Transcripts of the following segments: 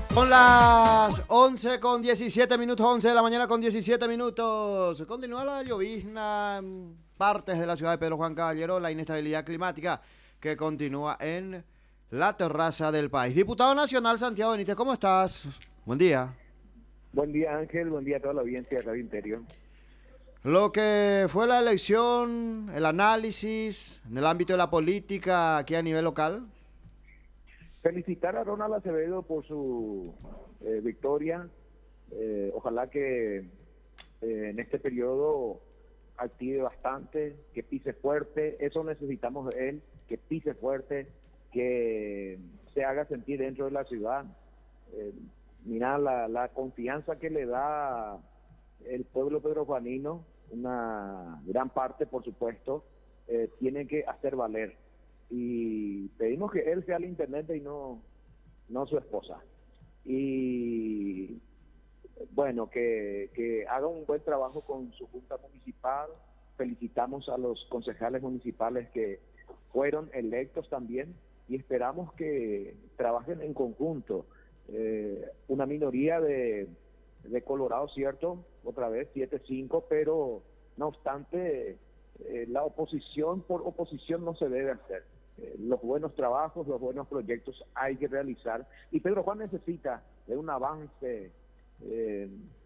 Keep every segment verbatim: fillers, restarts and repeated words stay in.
Son las once con diecisiete minutos, once de la mañana con diecisiete minutos. Continúa la llovizna en partes de la ciudad de Pedro Juan Caballero, la inestabilidad climática que continúa en la terraza del país. Diputado Nacional Santiago Benítez, ¿cómo estás? Buen día. Buen día, Ángel, buen día a toda la audiencia de Radio Interior. Lo que fue la elección, el análisis en el ámbito de la política aquí a nivel local. Felicitar a Ronald Acevedo por su eh, victoria. Eh, ojalá que eh, en este periodo active bastante, que pise fuerte. Eso necesitamos de él, que pise fuerte, que se haga sentir dentro de la ciudad. Eh, mira la, la confianza que le da el pueblo pedrojuanino, una gran parte, por supuesto, eh, tiene que hacer valer. Y pedimos que él sea el intendente y no, no su esposa. Y bueno, que, que haga un buen trabajo con su junta municipal. Felicitamos a los concejales municipales que fueron electos también y esperamos que trabajen en conjunto. Eh, una minoría de, de Colorado, cierto, otra vez siete cinco, pero no obstante, eh, la oposición por oposición no se debe hacer. Eh, los buenos trabajos, los buenos proyectos hay que realizar, y Pedro Juan necesita de un avance eh,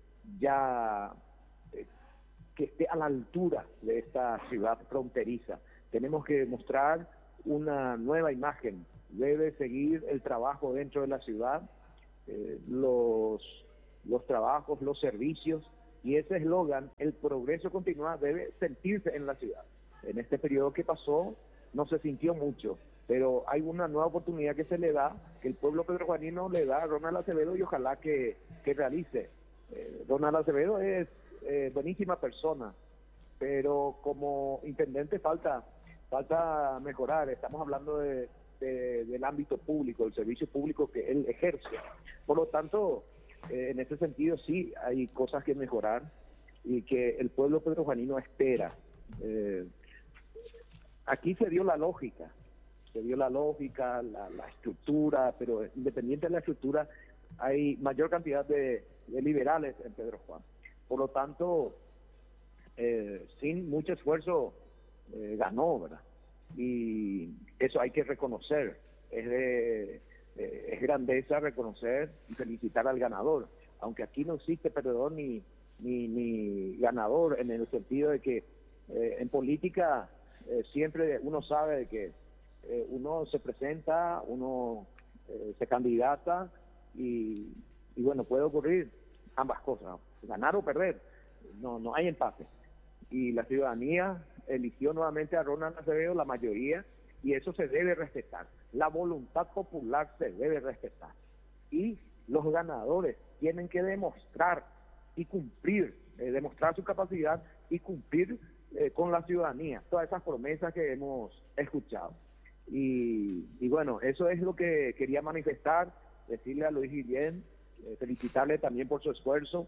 ya eh, que esté a la altura de esta ciudad fronteriza. Tenemos que mostrar una nueva imagen, debe seguir el trabajo dentro de la ciudad, eh, los, los trabajos, los servicios, y ese eslogan, el progreso continúa, debe sentirse en la ciudad. En este periodo que pasó no se sintió mucho, pero hay una nueva oportunidad que se le da, que el pueblo pedrojuanino le da a Ronald Acevedo, y ojalá que, que realice. Eh, Ronald Acevedo es eh, buenísima persona, pero como intendente falta falta mejorar. Estamos hablando de, de, del ámbito público, el servicio público que él ejerce. Por lo tanto, eh, en ese sentido sí hay cosas que mejorar y que el pueblo pedrojuanino espera. Eh, aquí se dio la lógica, se dio la lógica, la, la estructura, pero independiente de la estructura, hay mayor cantidad de, de liberales en Pedro Juan. Por lo tanto, eh, sin mucho esfuerzo, eh, ganó, ¿verdad? Y eso hay que reconocer. Es de eh, es grandeza reconocer y felicitar al ganador, aunque aquí no existe perdedor ni, ni, ni ganador, en el sentido de que eh, en política eh, siempre uno sabe de que eh, uno se presenta, uno eh, se candidata y, y bueno, puede ocurrir ambas cosas, ¿no? Ganar o perder, no, no hay empate. Y la ciudadanía eligió nuevamente a Ronald Acevedo, la mayoría, y eso se debe respetar. La voluntad popular se debe respetar. Y los ganadores tienen que demostrar y cumplir, eh, demostrar su capacidad y cumplir eh, con la ciudadanía todas esas promesas que hemos escuchado. Y, y bueno, eso es lo que quería manifestar, decirle a Luis Guillén, eh, felicitarle también por su esfuerzo,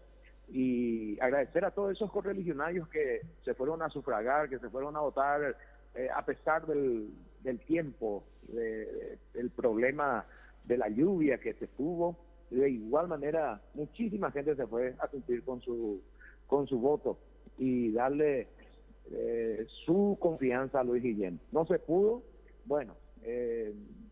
y agradecer a todos esos correligionarios que se fueron a sufragar, que se fueron a votar eh, a pesar del, del tiempo, de, de, del problema de la lluvia que se tuvo. De igual manera, muchísima gente se fue a cumplir con su con su voto y darle eh, su confianza a Luis Guillén. No se pudo, bueno, eh,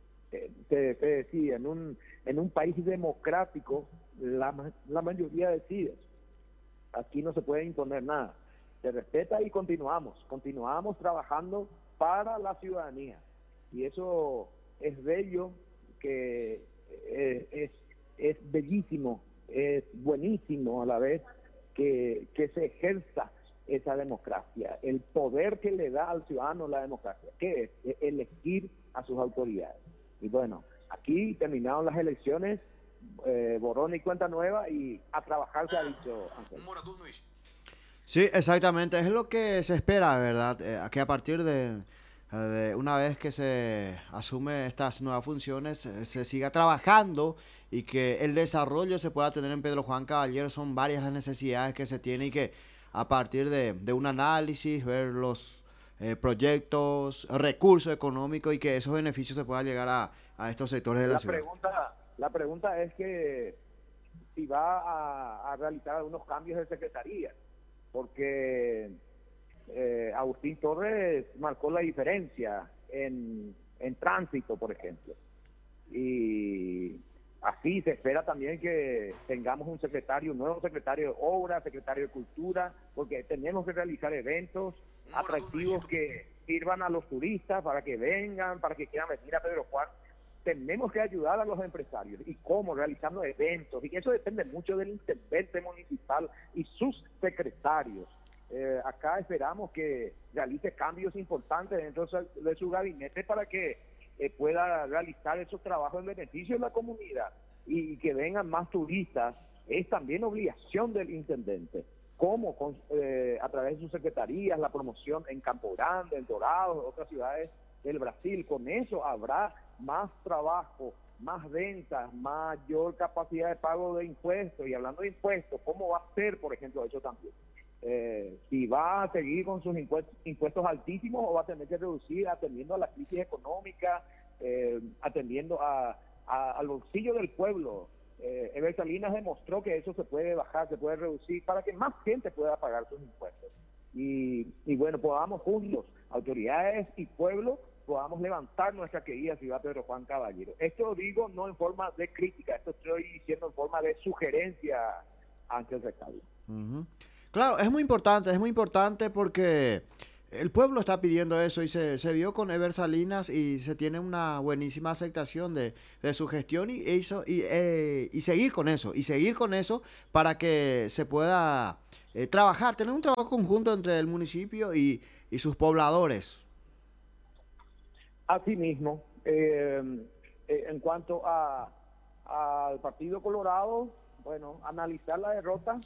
te, te decía, en un, en un país democrático la, la mayoría decide. Aquí no se puede imponer nada, se respeta y continuamos, continuamos trabajando para la ciudadanía, y eso es bello, que eh, es, es bellísimo, es buenísimo a la vez que, que se ejerza esa democracia, el poder que le da al ciudadano la democracia, que es elegir a sus autoridades. Y bueno, aquí terminaron las elecciones, Eh, borrón y cuenta nueva, y a trabajar, se ha dicho, Ángel. Sí, exactamente, es lo que se espera, ¿verdad? Eh, que a partir de, de una vez que se asume estas nuevas funciones, eh, se siga trabajando y que el desarrollo se pueda tener en Pedro Juan Caballero. Son varias las necesidades que se tienen, y que a partir de, de un análisis, ver los eh, proyectos, recursos económicos, y que esos beneficios se puedan llegar a, a estos sectores de la La ciudad. pregunta, La pregunta es que si va a, a realizar algunos cambios de secretaría, porque eh, Agustín Torres marcó la diferencia en, en tránsito, por ejemplo. Y así se espera también que tengamos un secretario, un nuevo secretario de Obras, secretario de Cultura, porque tenemos que realizar eventos atractivos que sirvan a los turistas para que vengan, para que quieran venir a Pedro Juan. Tenemos que ayudar a los empresarios. ¿Y cómo? Realizando eventos. Y eso depende mucho del intendente municipal y sus secretarios. Eh, acá esperamos que realice cambios importantes dentro de su gabinete para que eh, pueda realizar esos trabajos en beneficio de la comunidad y, y que vengan más turistas. Es también obligación del intendente. ¿Cómo? Con, eh, a través de sus secretarías, la promoción en Campo Grande, en Dorado, en otras ciudades del Brasil. Con eso habrá más trabajo, más ventas, mayor capacidad de pago de impuestos. Y hablando de impuestos, ¿cómo va a ser, por ejemplo, eso también? Eh, si va a seguir con sus impuestos, impuestos altísimos o va a tener que reducir atendiendo a la crisis económica, eh, atendiendo a, a, al bolsillo del pueblo. Eh, Eber Salinas demostró que eso se puede bajar, se puede reducir para que más gente pueda pagar sus impuestos. Y, y bueno, podamos juntos, autoridades y pueblo, podamos levantar nuestra querida ciudad Pedro Juan Caballero. Esto lo digo no en forma de crítica, esto estoy diciendo en forma de sugerencia ante el recado. Uh-huh. Claro, es muy importante, es muy importante porque el pueblo está pidiendo eso y se, se vio con Eber Salinas y se tiene una buenísima aceptación de, de su gestión y, eso, y, eh, y seguir con eso, y seguir con eso para que se pueda eh, trabajar, tener un trabajo conjunto entre el municipio y, y sus pobladores. Asimismo, eh, eh, en cuanto a al Partido Colorado, bueno, analizar la derrota,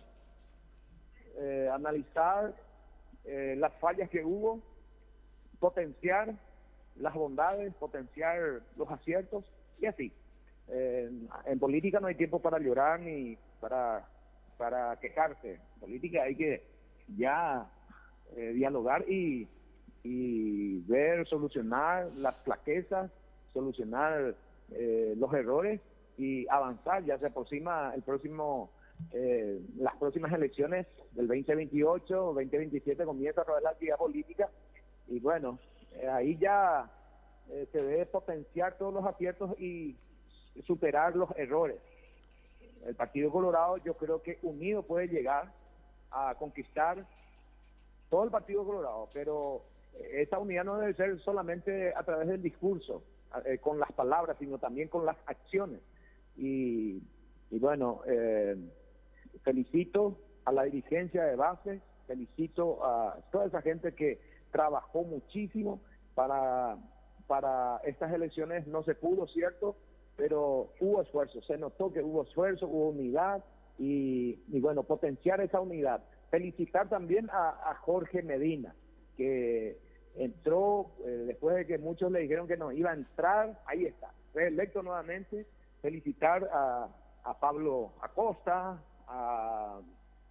eh, analizar eh, las fallas que hubo, potenciar las bondades, potenciar los aciertos y así. Eh, en política no hay tiempo para llorar ni para, para quejarse. En política hay que ya eh, dialogar y y ver, solucionar las flaquezas, solucionar eh, los errores y avanzar. Ya se aproxima el próximo, eh, las próximas elecciones del veinte veintiocho, veinte veintisiete comienza a rodar la actividad política y bueno, eh, ahí ya eh, se debe potenciar todos los aciertos y superar los errores. El Partido Colorado yo creo que unido puede llegar a conquistar todo el Partido Colorado, pero esa unidad no debe ser solamente a través del discurso, eh, con las palabras, sino también con las acciones. Y, y bueno, eh, felicito a la dirigencia de base, felicito a toda esa gente que trabajó muchísimo para, para estas elecciones. No se pudo, ¿cierto? Pero hubo esfuerzo, se notó que hubo esfuerzo, hubo unidad y, y bueno, potenciar esa unidad. Felicitar también a, a Jorge Medina, que entró eh, después de que muchos le dijeron que no iba a entrar, ahí está, reelecto nuevamente. Felicitar a, a Pablo Acosta, a,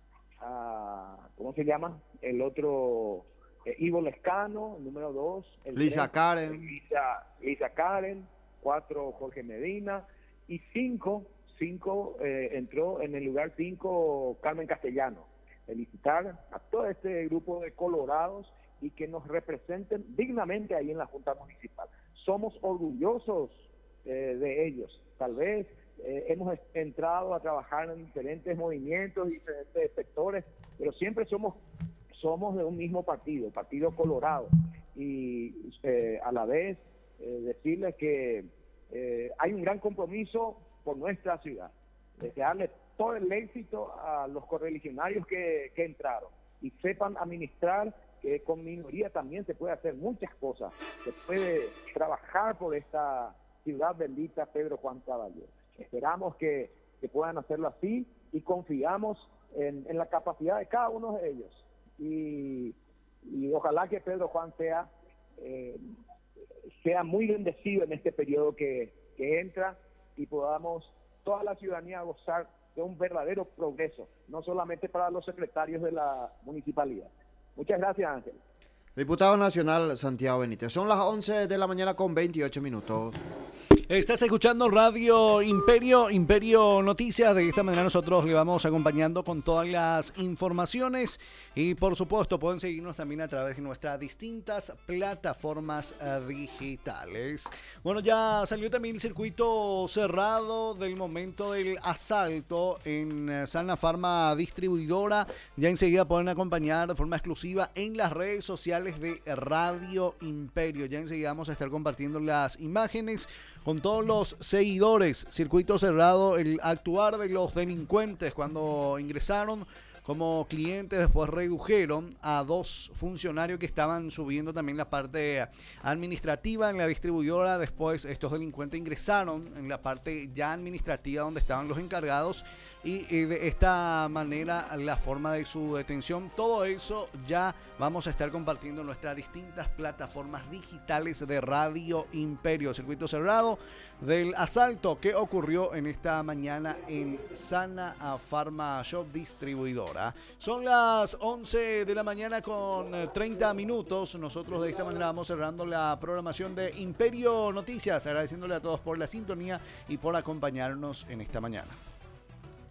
a ¿cómo se llama? El otro, eh, Ivo Lescano, el número dos. El Lisa tres, Karen. Lisa, Lisa Karen, cuatro Jorge Medina, y cinco, cinco eh, entró en el lugar cinco Carmen Castellano. Felicitar a todo este grupo de colorados y que nos representen dignamente ahí en la Junta Municipal. Somos orgullosos eh, de ellos. Tal vez eh, hemos entrado a trabajar en diferentes movimientos, diferentes sectores, pero siempre somos, somos de un mismo partido, Partido Colorado. Y eh, a la vez eh, decirles que eh, hay un gran compromiso por nuestra ciudad. Desearles todo el éxito a los correligionarios que, que entraron y sepan administrar, que con minoría también se puede hacer muchas cosas, se puede trabajar por esta ciudad bendita Pedro Juan Caballero. Esperamos que, que puedan hacerlo así y confiamos en, en la capacidad de cada uno de ellos y, y ojalá que Pedro Juan sea, eh, sea muy bendecido en este periodo que, que entra y podamos toda la ciudadanía gozar de un verdadero progreso, no solamente para los secretarios de la municipalidad. Muchas gracias, Ángel. Diputado Nacional Santiago Benítez. Son las once de la mañana con veintiocho minutos. Estás escuchando Radio Imperio, Imperio Noticias. De esta manera nosotros le vamos acompañando con todas las informaciones y por supuesto pueden seguirnos también a través de nuestras distintas plataformas uh, digitales. Bueno, ya salió también el circuito cerrado del momento del asalto en uh, Sana Pharma Distribuidora. Ya enseguida pueden acompañar de forma exclusiva en las redes sociales de Radio Imperio. Ya enseguida vamos a estar compartiendo las imágenes con todos los seguidores. Circuito cerrado, el actuar de los delincuentes cuando ingresaron como clientes, después redujeron a dos funcionarios que estaban subiendo también la parte administrativa en la distribuidora. Después estos delincuentes ingresaron en la parte ya administrativa donde estaban los encargados y, y de esta manera la forma de su detención. Todo eso ya vamos a estar compartiendo en nuestras distintas plataformas digitales de Radio Imperio. Circuito cerrado del asalto que ocurrió en esta mañana en Sana Pharma Shop Distribuidora. Son las once de la mañana con treinta minutos. Nosotros de esta manera vamos cerrando la programación de Imperio Noticias, agradeciéndole a todos por la sintonía y por acompañarnos en esta mañana.